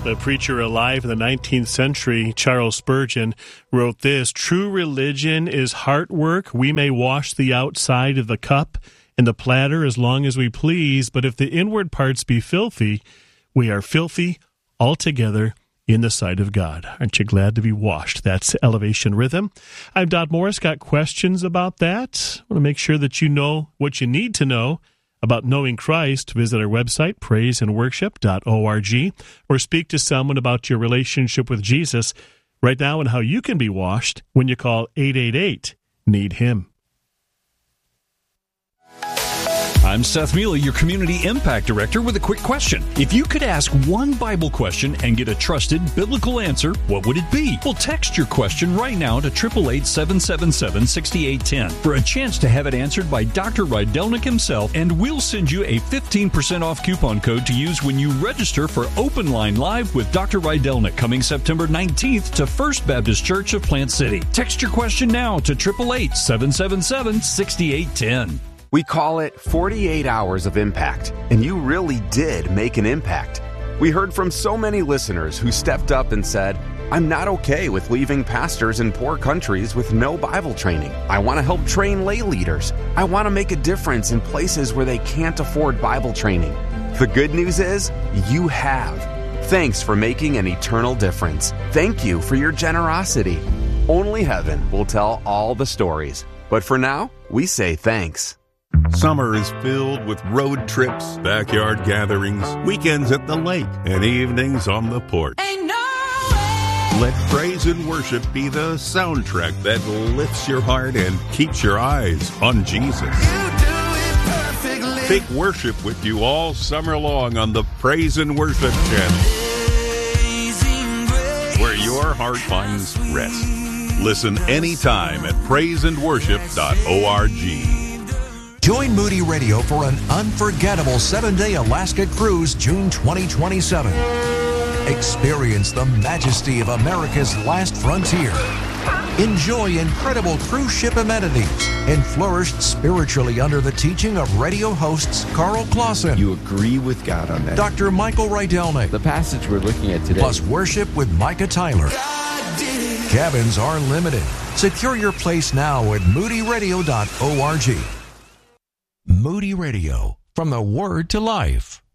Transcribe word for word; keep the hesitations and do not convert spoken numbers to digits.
The preacher alive in the nineteenth century, Charles Spurgeon, wrote this: "True religion is heart work. We may wash the outside of the cup and the platter as long as we please, but if the inward parts be filthy, we are filthy altogether in the sight of God." Aren't you glad to be washed? That's Elevation Rhythm. I'm Dot Morris. Got questions about that? I want to make sure that you know what you need to know about knowing Christ. Visit our website, praise and worship dot org, or speak to someone about your relationship with Jesus right now and how you can be washed when you call eight eight eight, need him. I'm Seth Mealy, your Community Impact Director, with a quick question. If you could ask one Bible question and get a trusted biblical answer, what would it be? Well, text your question right now to eight eight eight, seven seven seven, six eight one zero for a chance to have it answered by Doctor Rydelnik himself, and we'll send you a fifteen percent off coupon code to use when you register for Open Line Live with Doctor Rydelnik coming September nineteenth to First Baptist Church of Plant City. Text your question now to eight eight eight, seven seven seven, six eight one zero. We call it forty-eight hours of impact, and you really did make an impact. We heard from so many listeners who stepped up and said, "I'm not okay with leaving pastors in poor countries with no Bible training. I want to help train lay leaders. I want to make a difference in places where they can't afford Bible training." The good news is, you have. Thanks for making an eternal difference. Thank you for your generosity. Only heaven will tell all the stories. But for now, we say thanks. Summer is filled with road trips, backyard gatherings, weekends at the lake, and evenings on the porch. Ain't no way. Let praise and worship be the soundtrack that lifts your heart and keeps your eyes on Jesus. You do it perfectly. Take worship with you all summer long on the Praise and Worship channel, where your heart finds rest. Listen anytime at praise and worship dot org. Join Moody Radio for an unforgettable seven-day Alaska cruise June twenty twenty-seven. Experience the majesty of America's last frontier. Enjoy incredible cruise ship amenities and flourish spiritually under the teaching of radio hosts Carl Clausen. You agree with God on that. Doctor Michael Rydelnik. The passage we're looking at today. Plus worship with Micah Tyler. Cabins are limited. Secure your place now at moody radio dot org. Moody Radio, from the Word to Life.